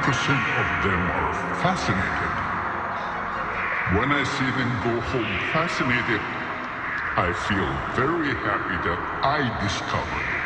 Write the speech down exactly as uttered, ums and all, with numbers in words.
percent of them are fascinated. When I see them go home fascinated, I feel very happy that I discovered